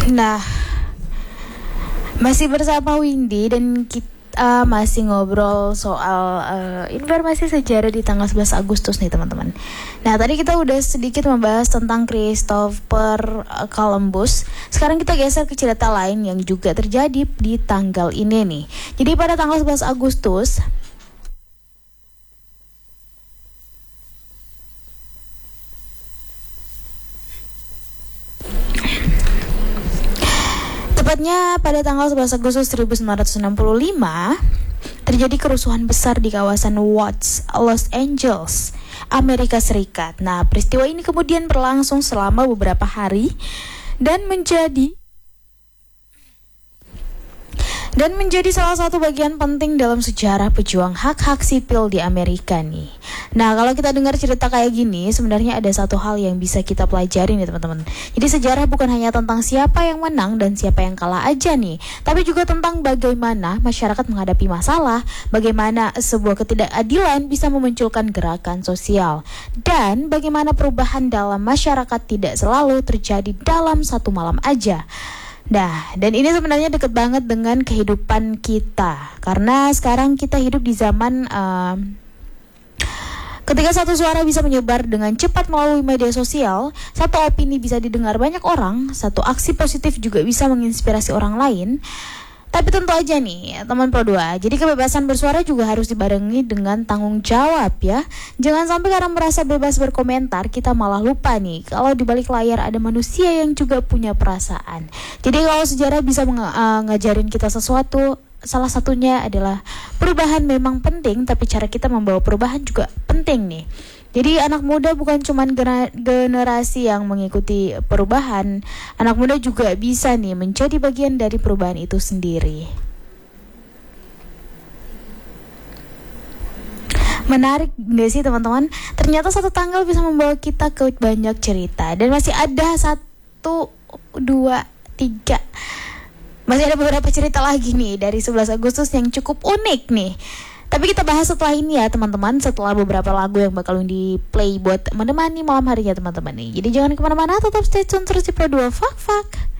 Nah, masih bersama Windy dan kita masih ngobrol soal informasi sejarah di tanggal 11 Agustus nih teman-teman. Nah, tadi kita udah sedikit membahas tentang Christopher Columbus. Sekarang kita geser ke cerita lain yang juga terjadi di tanggal ini nih. Jadi pada tanggal 11 Agustus tepatnya pada tanggal 11 Agustus 1965 terjadi kerusuhan besar di kawasan Watts, Los Angeles, Amerika Serikat. Nah, peristiwa ini kemudian berlangsung selama beberapa hari dan menjadi salah satu bagian penting dalam sejarah pejuang hak-hak sipil di Amerika nih. Nah, kalau kita dengar cerita kayak gini, sebenarnya ada satu hal yang bisa kita pelajari nih teman-teman. Jadi sejarah bukan hanya tentang siapa yang menang dan siapa yang kalah aja nih, tapi juga tentang bagaimana masyarakat menghadapi masalah, bagaimana sebuah ketidakadilan bisa memunculkan gerakan sosial, dan bagaimana perubahan dalam masyarakat tidak selalu terjadi dalam satu malam aja. Nah, dan ini sebenarnya dekat banget dengan kehidupan kita, karena sekarang kita hidup di zaman ketika satu suara bisa menyebar dengan cepat melalui media sosial, satu opini bisa didengar banyak orang, satu aksi positif juga bisa menginspirasi orang lain. Tapi tentu aja nih, teman Pro 2, jadi kebebasan bersuara juga harus dibarengi dengan tanggung jawab ya. Jangan sampai karena merasa bebas berkomentar, kita malah lupa nih kalau di balik layar ada manusia yang juga punya perasaan. Jadi kalau sejarah bisa ngajarin kita sesuatu, salah satunya adalah perubahan memang penting, tapi cara kita membawa perubahan juga penting nih. Jadi anak muda bukan cuma generasi yang mengikuti perubahan, anak muda juga bisa nih menjadi bagian dari perubahan itu sendiri. Menarik gak sih teman-teman? Ternyata satu tanggal bisa membawa kita ke banyak cerita. Dan masih ada 1, 2, 3. Masih ada beberapa cerita lagi nih dari 11 Agustus yang cukup unik nih. Tapi kita bahas setelah ini ya teman-teman, setelah beberapa lagu yang bakal di play buat menemani malam harinya teman-teman nih. Jadi jangan kemana-mana, tetap stay tune terus di Pro 2 Fak Fak.